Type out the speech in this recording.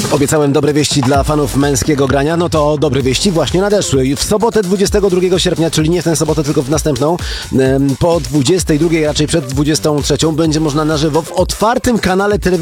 Obiecałem dobre wieści dla fanów męskiego grania, no to dobre wieści właśnie nadeszły. W sobotę 22 sierpnia, czyli nie w tę sobotę, tylko w następną, po 22, raczej przed 23, będzie można na żywo w otwartym kanale telewizyjnym